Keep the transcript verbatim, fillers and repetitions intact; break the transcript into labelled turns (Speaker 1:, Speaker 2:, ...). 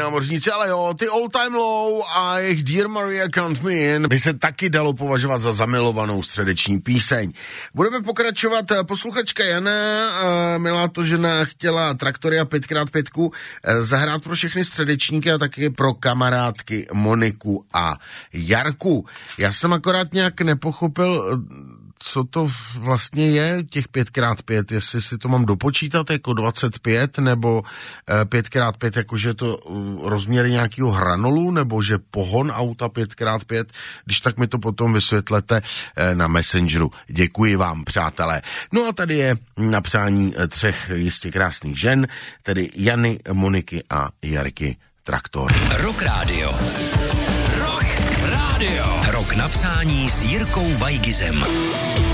Speaker 1: námořníci, ale jo, ty All Time Low a jejich Dear Maria Count Me In by se taky dalo považovat za zamilovanou středeční píseň. Budeme pokračovat. Posluchačka Jana, milá to žena, chtěla Traktoria pět krát pět zahrát pro všechny středečníky a taky pro kamarádky Moniku a Jarku. Já jsem akorát nějak nepochopil, co to vlastně je, těch pět krát pět, jestli si to mám dopočítat jako dvacet pět, nebo pět krát pět, jakože je to rozměry nějakého hranolu, nebo že pohon auta pět krát pět, když tak mi to potom vysvětlete na Messengeru. Děkuji vám, přátelé. No a tady je na přání třech jistě krásných žen, tedy Jany, Moniky a Jarky Traktor.
Speaker 2: Rock Radio. Rock Radio. Rok na přání s Jirkou Vajgizem.